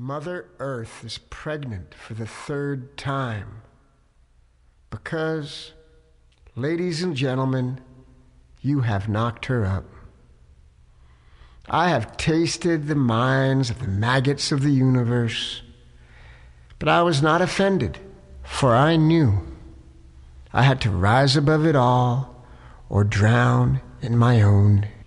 Mother Earth is pregnant for the third time because, ladies and gentlemen, you have knocked her up. I have tasted the minds of the maggots of the universe, but I was not offended, for I knew I had to rise above it all or drown in my own